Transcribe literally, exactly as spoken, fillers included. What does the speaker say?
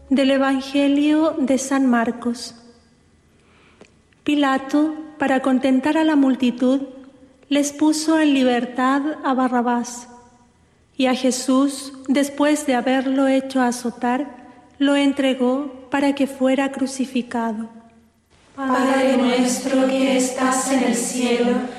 Del Evangelio de San Marcos. Pilato, para contentar a la multitud, les puso en libertad a Barrabás, y a Jesús, después de haberlo hecho azotar, lo entregó para que fuera crucificado. Padre nuestro que estás en el cielo,